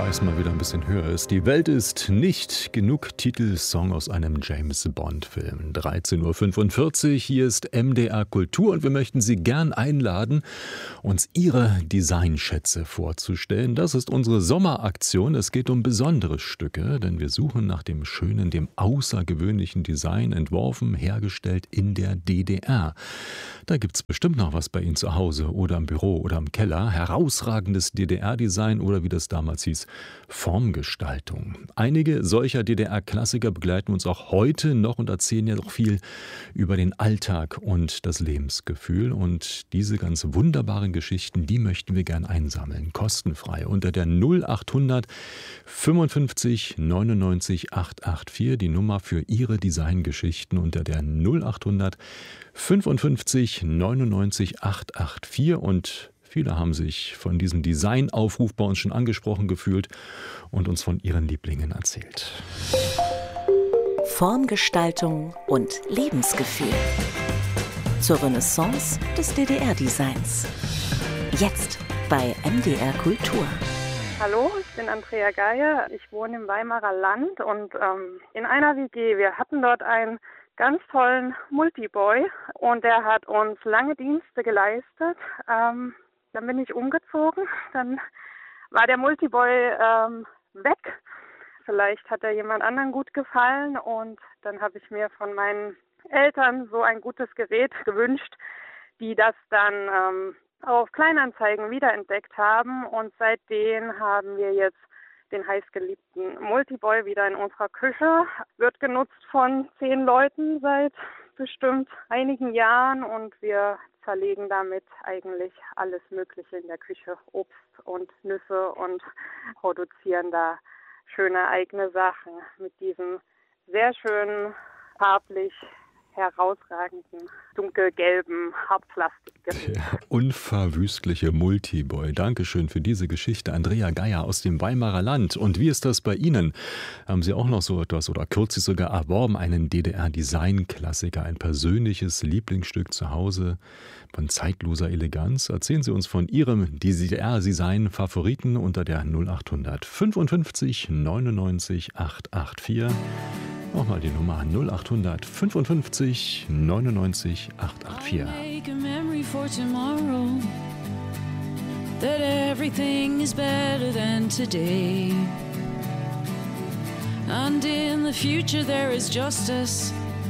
Preis mal wieder ein bisschen höher ist. Die Welt ist nicht genug. Titelsong aus einem James-Bond-Film. 13.45 Uhr, hier ist MDR Kultur und wir möchten Sie gern einladen, uns Ihre Designschätze vorzustellen. Das ist unsere Sommeraktion. Es geht um besondere Stücke, denn wir suchen nach dem schönen, dem außergewöhnlichen Design, entworfen, hergestellt in der DDR. Da gibt's bestimmt noch was bei Ihnen zu Hause oder im Büro oder im Keller. Herausragendes DDR-Design oder wie das damals hieß, Formgestaltung. Einige solcher DDR-Klassiker begleiten uns auch heute noch und erzählen ja doch viel über den Alltag und das Lebensgefühl. Und diese ganz wunderbaren Geschichten, die möchten wir gern einsammeln, kostenfrei, unter der 0800 55 99 884, die Nummer für Ihre Designgeschichten unter der 0800 55 99 884 und viele haben sich von diesem Designaufruf bei uns schon angesprochen gefühlt und uns von ihren Lieblingen erzählt. Formgestaltung und Lebensgefühl. Zur Renaissance des DDR-Designs. Jetzt bei MDR Kultur. Hallo, ich bin Andrea Geier. Ich wohne im Weimarer Land und in einer WG. Wir hatten dort einen ganz tollen Multiboy und der hat uns lange Dienste geleistet. Dann bin ich umgezogen, dann war der Multiboy weg. Vielleicht hat er jemand anderen gut gefallen und dann habe ich mir von meinen Eltern so ein gutes Gerät gewünscht, die das dann auf Kleinanzeigen wiederentdeckt haben und seitdem haben wir jetzt den heißgeliebten Multiboy wieder in unserer Küche. Wird genutzt von 10 Leuten seit bestimmt einigen Jahren und wir zerlegen damit eigentlich alles Mögliche in der Küche, Obst und Nüsse und produzieren da schöne eigene Sachen mit diesem sehr schönen, farblich herausragenden, dunkelgelben Hartplastikgerät. Der unverwüstliche Multiboy. Dankeschön für diese Geschichte, Andrea Geier aus dem Weimarer Land. Und wie ist das bei Ihnen? Haben Sie auch noch so etwas oder kürzlich sogar erworben, einen DDR-Design-Klassiker, ein persönliches Lieblingsstück zu Hause von zeitloser Eleganz? Erzählen Sie uns von Ihrem DDR-Design-Favoriten unter der 0800 55 99 884. Nochmal die Nummer 0800 55 99 884. Make a memory for tomorrow, that everything is better than today. And in the future there is justice.